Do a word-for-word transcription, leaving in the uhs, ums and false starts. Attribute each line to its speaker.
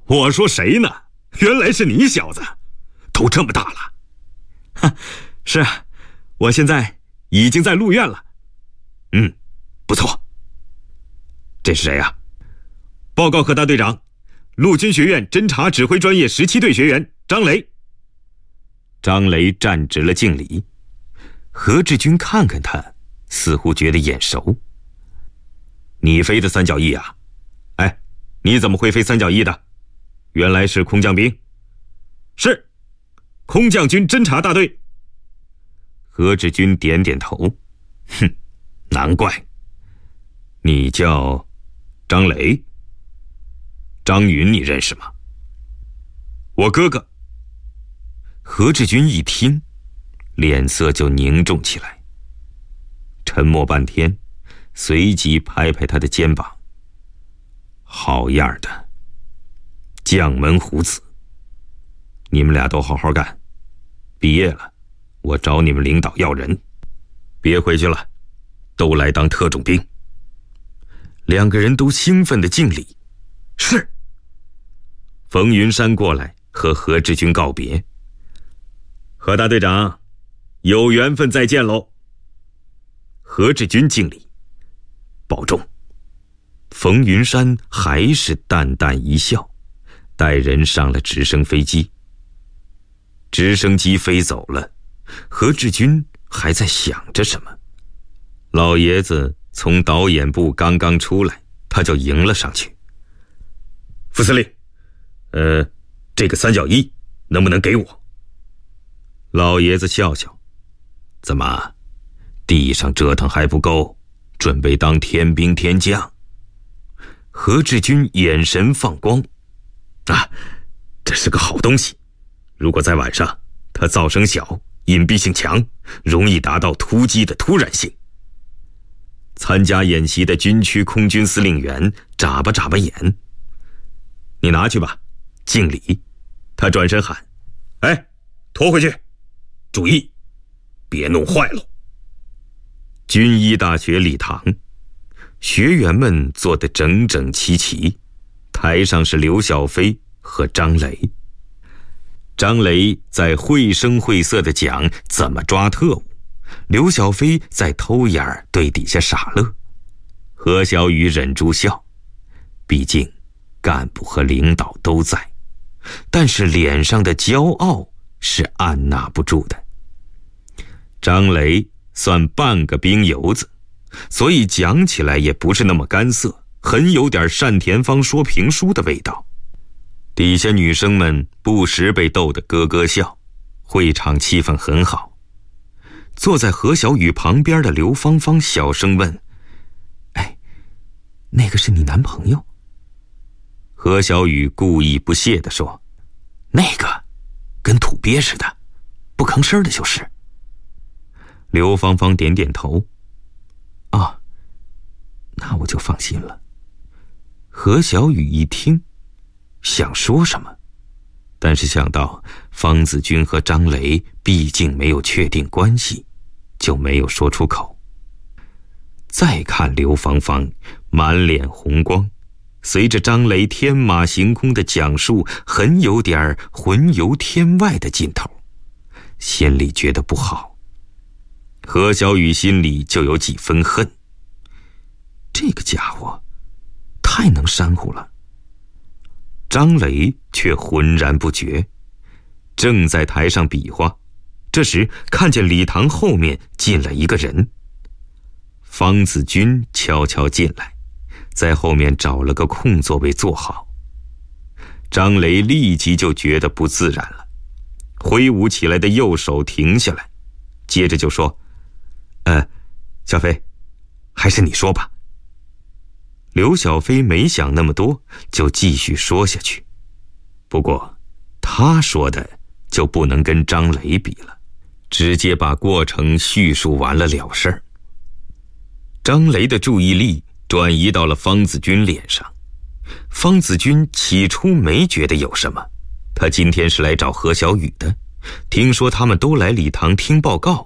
Speaker 1: 我说谁呢？原来是你小子，都这么大了。
Speaker 2: 哈，是啊，我现在已经在路院了。
Speaker 1: 嗯，不错。这是谁呀、啊？报告何大队长，陆军学院侦察指挥专业十七队学员张雷。
Speaker 2: 张雷站直了敬礼。何志军看看他，似乎觉得眼熟。
Speaker 1: 你飞的三角翼啊？哎，你怎么会飞三角翼的？原来是空降兵。是，空降军侦察大队。
Speaker 2: 何志军点点头。
Speaker 1: 哼，难怪。你叫张雷？张云你认识吗？我哥哥。
Speaker 2: 何志军一听，脸色就凝重起来，沉默半天，随即拍拍他的肩膀。好样的，将门虎子，你们俩都好好干，毕业了我找你们领导要人，别回去了，都来当特种兵。两个人都兴奋地敬礼。
Speaker 1: 是。
Speaker 2: 冯云山过来和何志军告别。
Speaker 1: 何大队长，有缘分再见喽。
Speaker 2: 何志军敬礼。
Speaker 1: 保重。
Speaker 2: 冯云山还是淡淡一笑，带人上了直升飞机。直升机飞走了，何志军还在想着什么。老爷子从导演部刚刚出来，他就迎了上去。
Speaker 1: 副司令，呃，这个三角翼能不能给我？
Speaker 2: 老爷子笑笑，怎么，地上折腾还不够，准备当天兵天将？何志军眼神放光，
Speaker 1: 啊，这是个好东西。如果在晚上，它噪声小，隐蔽性强，容易达到突击的突然性。
Speaker 2: 参加演习的军区空军司令员眨巴眨巴眼。
Speaker 1: 你拿去吧，敬礼。他转身喊：哎，拖回去，注意别弄坏了。
Speaker 2: 军医大学礼堂，学员们坐得整整齐齐，台上是刘小飞和张雷。张雷在绘声绘色地讲怎么抓特务，刘小飞在偷眼对底下傻乐，何小雨忍住笑，毕竟干部和领导都在，但是脸上的骄傲是按捺不住的。张雷算半个兵油子，所以讲起来也不是那么干涩，很有点单田芳说评书的味道。底下女生们不时被逗得咯咯笑，会场气氛很好。坐在何小雨旁边的刘芳芳小声问：哎，那个是你男朋友？何小雨故意不屑地说：那个跟土鳖似的，不吭声的就是。刘芳芳点点头。啊，那我就放心了。何小雨一听，想说什么，但是想到方子军和张雷毕竟没有确定关系，就没有说出口。再看刘芳芳，满脸红光，随着张雷天马行空的讲述，很有点魂游天外的劲头，心里觉得不好。何小雨心里就有几分恨，这个家伙太能煽乎了。张雷却浑然不觉，正在台上比划，这时看见礼堂后面进了一个人。方子军悄悄进来，在后面找了个空座位坐好。张雷立即就觉得不自然了，挥舞起来的右手停下来，接着就说：呃，小飞，还是你说吧。刘小飞没想那么多，就继续说下去。不过他说的就不能跟张雷比了，直接把过程叙述完了了事儿。张雷的注意力转移到了方子军脸上。方子军起初没觉得有什么，他今天是来找何小雨的，听说他们都来礼堂听报告，